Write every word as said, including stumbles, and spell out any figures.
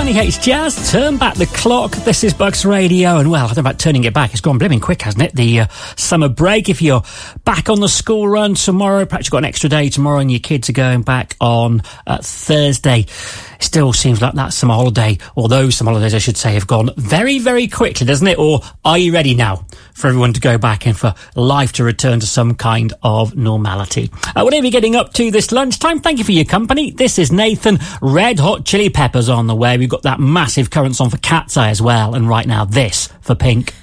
Johnny Hates Jazz, Turn Back the Clock. This is Bucks Radio, and well, I don't know about turning it back. It's gone blimmin' quick, hasn't it? The uh, summer break. If you're back on the school run tomorrow, perhaps you've got an extra day tomorrow and your kids are going back on uh, Thursday. It still seems like that summer holiday, or those summer holidays, I should say, have gone very, very quickly, doesn't it? Or are you ready now for everyone to go back and for life to return to some kind of normality? Uh, whatever you're getting up to this lunchtime, thank you for your company. This is Nathan. Red Hot Chili Peppers on the way. We've got that massive current song for Cat's Eye as well. And right now, this for Pink.